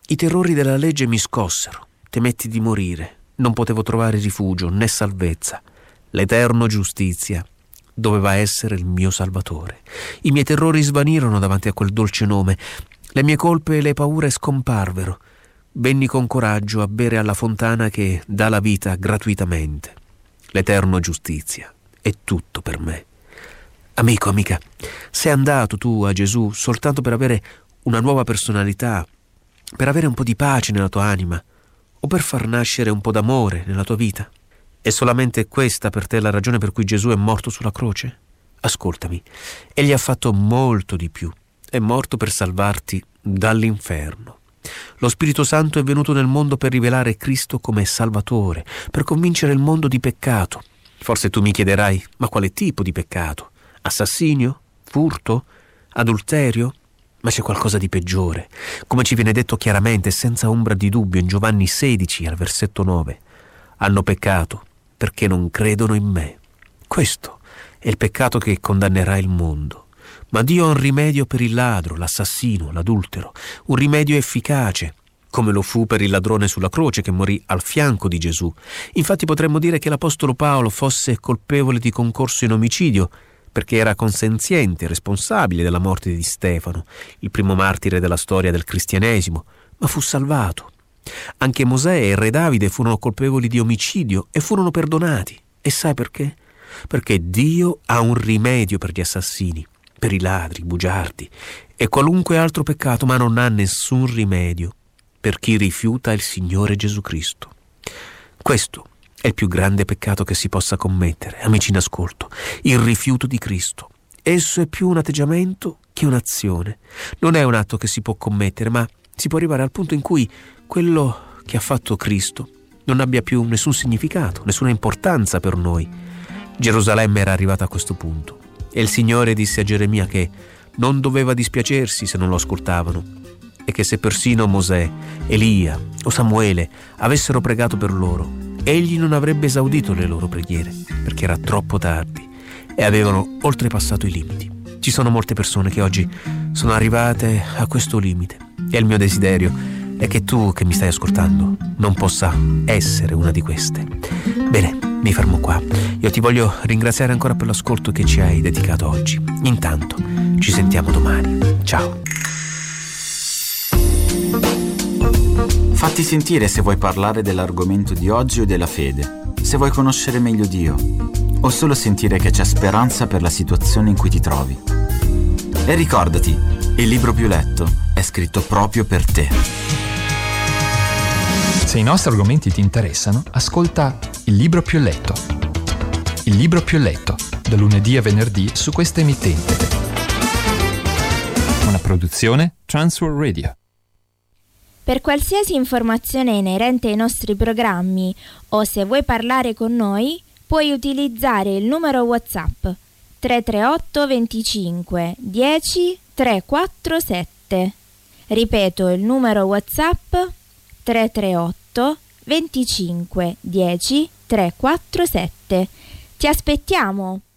I terrori della legge mi scossero, temetti di morire, non potevo trovare rifugio né salvezza. L'Eterno giustizia doveva essere il mio Salvatore. I miei terrori svanirono davanti a quel dolce nome, le mie colpe e le paure scomparvero. Venni con coraggio a bere alla fontana che dà la vita gratuitamente. L'Eterno giustizia è tutto per me. Amico, amica, sei andato tu a Gesù soltanto per avere una nuova personalità, per avere un po' di pace nella tua anima, o per far nascere un po' d'amore nella tua vita? È solamente questa per te la ragione per cui Gesù è morto sulla croce? Ascoltami, egli ha fatto molto di più. È morto per salvarti dall'inferno. Lo Spirito Santo è venuto nel mondo per rivelare Cristo come Salvatore, per convincere il mondo di peccato. Forse tu mi chiederai, ma quale tipo di peccato? Assassinio? Furto? Adulterio? Ma c'è qualcosa di peggiore, come ci viene detto chiaramente, senza ombra di dubbio, in Giovanni 16, al versetto 9. Hanno peccato perché non credono in me. Questo è il peccato che condannerà il mondo. Ma Dio ha un rimedio per il ladro, l'assassino, l'adultero, un rimedio efficace, come lo fu per il ladrone sulla croce che morì al fianco di Gesù. Infatti potremmo dire che l'apostolo Paolo fosse colpevole di concorso in omicidio, perché era consenziente e responsabile della morte di Stefano, il primo martire della storia del cristianesimo, ma fu salvato. Anche Mosè e il re Davide furono colpevoli di omicidio e furono perdonati. E sai perché? Perché Dio ha un rimedio per gli assassini, per i ladri, i bugiardi e qualunque altro peccato, ma non ha nessun rimedio per chi rifiuta il Signore Gesù Cristo. Questo è il più grande peccato che si possa commettere, amici in ascolto, il rifiuto di Cristo. Esso è più un atteggiamento che un'azione. Non è un atto che si può commettere, ma si può arrivare al punto in cui quello che ha fatto Cristo non abbia più nessun significato, nessuna importanza per noi. Gerusalemme era arrivata a questo punto e il Signore disse a Geremia che non doveva dispiacersi se non lo ascoltavano e che se persino Mosè, Elia o Samuele avessero pregato per loro, egli non avrebbe esaudito le loro preghiere perché era troppo tardi e avevano oltrepassato i limiti. Ci sono molte persone che oggi sono arrivate a questo limite e il mio desiderio è che tu che mi stai ascoltando non possa essere una di queste. Bene, mi fermo qua. Io ti voglio ringraziare ancora per l'ascolto che ci hai dedicato oggi. Intanto ci sentiamo domani. Ciao. Fatti sentire se vuoi parlare dell'argomento di oggi o della fede, se vuoi conoscere meglio Dio o solo sentire che c'è speranza per la situazione in cui ti trovi. E ricordati, il libro più letto è scritto proprio per te. Se i nostri argomenti ti interessano, ascolta Il libro più letto. Il libro più letto, da lunedì a venerdì su questa emittente. Una produzione Transworld Radio. Per qualsiasi informazione inerente ai nostri programmi o se vuoi parlare con noi, puoi utilizzare il numero WhatsApp 338 25 10 347. Ripeto il numero WhatsApp 338 25 10 347. Ti aspettiamo!